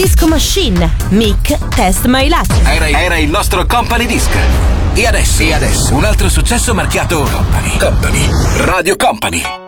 Disco Machine, Mick, Test My Luck. Era il nostro Company Disc. E adesso un altro successo marchiato Company. Radio Company.